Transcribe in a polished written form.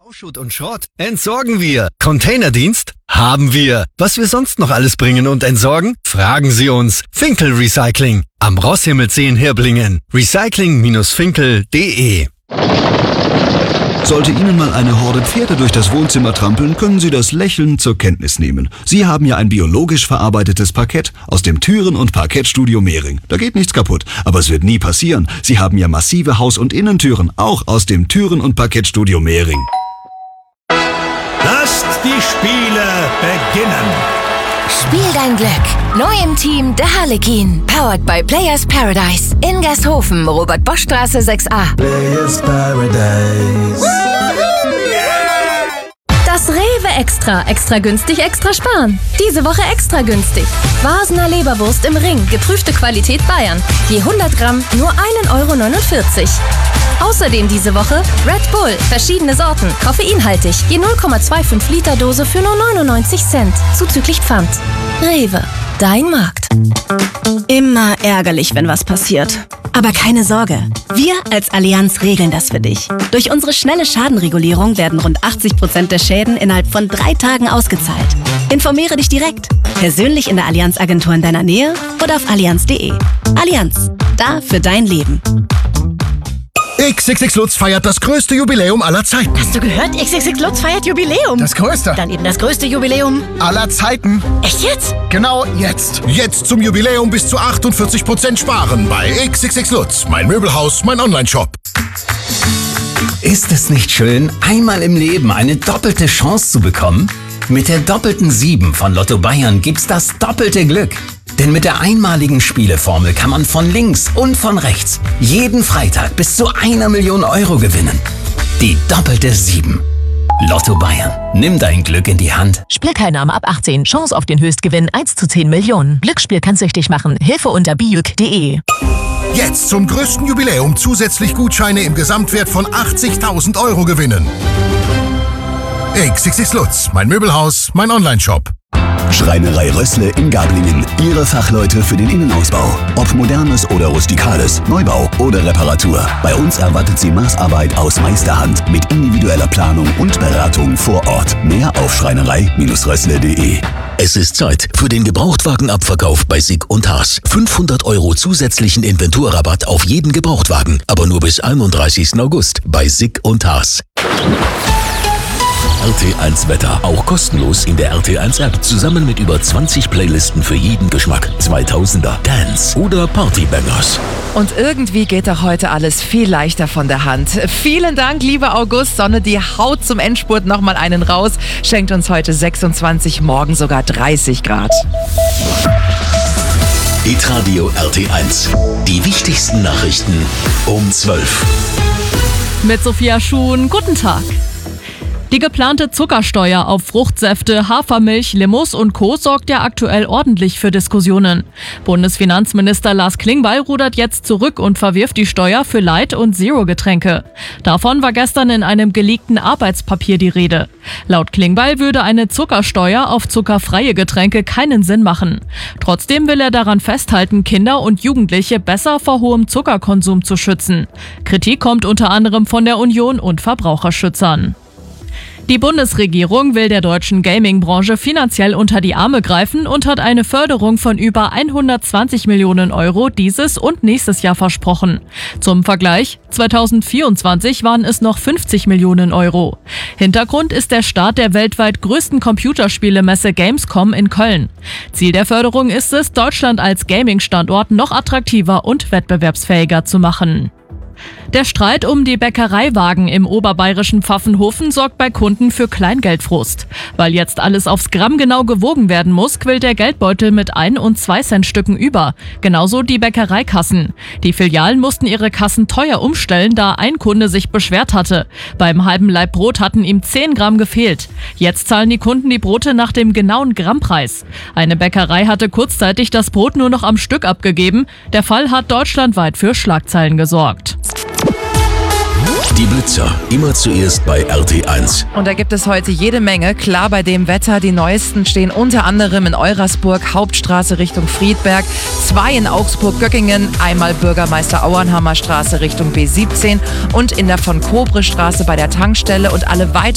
Bauschutt und Schrott entsorgen wir. Containerdienst haben wir. Was wir sonst noch alles bringen und entsorgen? Fragen Sie uns. Finkel Recycling am Rosshimmelsee in Hirblingen. Recycling-finkel.de. Sollte Ihnen mal eine Horde Pferde durch das Wohnzimmer trampeln, können Sie das lächelnd zur Kenntnis nehmen. Sie haben ja ein biologisch verarbeitetes Parkett aus dem Türen- und Parkettstudio Mehring. Da geht nichts kaputt, aber es wird nie passieren. Sie haben ja massive Haus- und Innentüren, auch aus dem Türen- und Parkettstudio Mehring. Lasst die Spiele beginnen. Spiel dein Glück. Neu im Team der Harlekin. Powered by Players Paradise. In Gersthofen, Robert-Bosch-Straße 6a. Players Paradise. Das Rewe Extra. Extra günstig, extra sparen. Diese Woche extra günstig. Vasener Leberwurst im Ring. Geprüfte Qualität Bayern. Je 100 Gramm nur 1,49 €. Außerdem diese Woche Red Bull. Verschiedene Sorten. Koffeinhaltig. Je 0,25 Liter Dose für nur 99 Cent. Zuzüglich Pfand. Rewe. Dein Markt. Immer ärgerlich, wenn was passiert. Aber keine Sorge. Wir als Allianz regeln das für dich. Durch unsere schnelle Schadenregulierung werden rund 80% der Schäden innerhalb von 3 Tagen ausgezahlt. Informiere dich direkt. Persönlich in der Allianz-Agentur in deiner Nähe oder auf allianz.de. Allianz. Da für dein Leben. XXX Lutz feiert das größte Jubiläum aller Zeiten. Hast du gehört? XXX Lutz feiert Jubiläum. Das größte. Dann eben das größte Jubiläum Aller Zeiten. Echt jetzt? Genau jetzt. Jetzt zum Jubiläum bis zu 48% sparen bei XXX Lutz. Mein Möbelhaus, mein Onlineshop. Ist es nicht schön, einmal im Leben eine doppelte Chance zu bekommen? Mit der doppelten 7 von Lotto Bayern gibt's das doppelte Glück. Denn mit der einmaligen Spieleformel kann man von links und von rechts jeden Freitag bis zu 1 Million € gewinnen. Die doppelte 7. Lotto Bayern. Nimm dein Glück in die Hand. Spielteilnahme ab 18. Chance auf den Höchstgewinn 1 zu 10 Millionen. Glücksspiel kann süchtig machen. Hilfe unter bijuk.de. Jetzt zum größten Jubiläum zusätzlich Gutscheine im Gesamtwert von 80.000 € gewinnen. XXX Lutz, mein Möbelhaus, mein Onlineshop. Schreinerei Rössle in Gablingen. Ihre Fachleute für den Innenausbau. Ob modernes oder rustikales, Neubau oder Reparatur. Bei uns erwartet Sie Maßarbeit aus Meisterhand mit individueller Planung und Beratung vor Ort. Mehr auf schreinerei-rössle.de. Es ist Zeit für den Gebrauchtwagenabverkauf bei Sick und Haas. 500 € zusätzlichen Inventurrabatt auf jeden Gebrauchtwagen, aber nur bis 31. August bei Sick und Haas. RT1 Wetter, auch kostenlos in der RT1 App, zusammen mit über 20 Playlisten für jeden Geschmack. 2000er, Dance oder Partybangers. Und irgendwie geht doch heute alles viel leichter von der Hand. Vielen Dank, lieber August. Sonne, die haut zum Endspurt nochmal einen raus. Schenkt uns heute 26, morgen sogar 30 Grad. Hitradio RT1. Die wichtigsten Nachrichten um 12. Mit Sophia Schuhn, guten Tag. Die geplante Zuckersteuer auf Fruchtsäfte, Hafermilch, Limous und Co. sorgt ja aktuell ordentlich für Diskussionen. Bundesfinanzminister Lars Klingbeil rudert jetzt zurück und verwirft die Steuer für Light- und Zero-Getränke. Davon war gestern in einem geleakten Arbeitspapier die Rede. Laut Klingbeil würde eine Zuckersteuer auf zuckerfreie Getränke keinen Sinn machen. Trotzdem will er daran festhalten, Kinder und Jugendliche besser vor hohem Zuckerkonsum zu schützen. Kritik kommt unter anderem von der Union und Verbraucherschützern. Die Bundesregierung will der deutschen Gaming-Branche finanziell unter die Arme greifen und hat eine Förderung von über 120 Millionen € dieses und nächstes Jahr versprochen. Zum Vergleich, 2024 waren es noch 50 Millionen €. Hintergrund ist der Start der weltweit größten Computerspielemesse Gamescom in Köln. Ziel der Förderung ist es, Deutschland als Gaming-Standort noch attraktiver und wettbewerbsfähiger zu machen. Der Streit um die Bäckereiwagen im oberbayerischen Pfaffenhofen sorgt bei Kunden für Kleingeldfrust. Weil jetzt alles aufs Gramm genau gewogen werden muss, quillt der Geldbeutel mit 1- und 2-Cent-Stücken über. Genauso die Bäckereikassen. Die Filialen mussten ihre Kassen teuer umstellen, da ein Kunde sich beschwert hatte. Beim halben Laib Brot hatten ihm 10 Gramm gefehlt. Jetzt zahlen die Kunden die Brote nach dem genauen Grammpreis. Eine Bäckerei hatte kurzzeitig das Brot nur noch am Stück abgegeben. Der Fall hat deutschlandweit für Schlagzeilen gesorgt. Die Blitzer, immer zuerst bei RT1. Und da gibt es heute jede Menge. Klar, bei dem Wetter, die neuesten stehen unter anderem in Eurasburg, Hauptstraße Richtung Friedberg, 2 in Augsburg-Göckingen, einmal Bürgermeister Auernhammer Straße Richtung B17 und in der von Kobre Straße bei der Tankstelle und alle weiteren